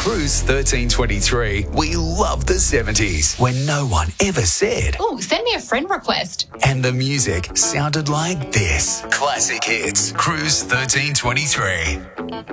Cruise 1323, we love the 70s when no one ever said. Oh, send me a friend request. And the music sounded like this. Classic Hits, Cruise 1323.